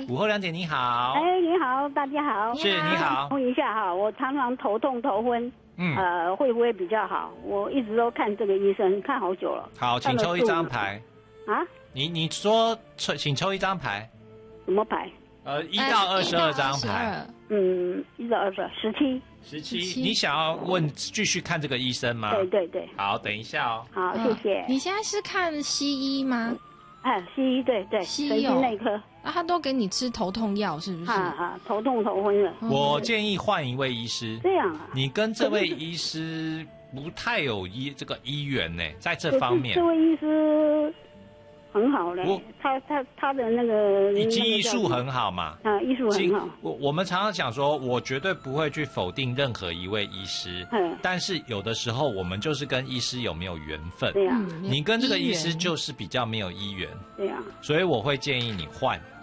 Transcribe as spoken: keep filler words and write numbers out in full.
午后亮姐你好。 哎，你好，大家好。 是你好。 问一下哈，我常常头痛头昏，嗯，呃，会不会比较好？我一直都看这个医生，看好久了。 好，请抽一张牌。 啊？ 你你说抽，请抽一张牌。 什么牌？ 呃，一到二十二张牌。 嗯，一到二十二，十七。 十七。你想要问继续看这个医生吗？ 对对对。 好，等一下哦。 好，谢谢。 你现在是看西医吗？ 哎，西医对对， 西医内科。 啊，他都给你吃头痛药是不是？ 啊啊，头痛头昏了。 我建议换一位医师。 这样啊？ 你跟这位医师不太有医这个医缘呢，在这方面。 这位医师很好嘞，他他他的那个以及医术很好嘛。 啊，医术很好。 我我们常常讲说，我绝对不会去否定任何一位医师。嗯。但是有的时候，我们就是跟医师有没有缘分。 对呀。 你跟这个医师就是比较没有医缘。 对呀。 所以我会建议你换。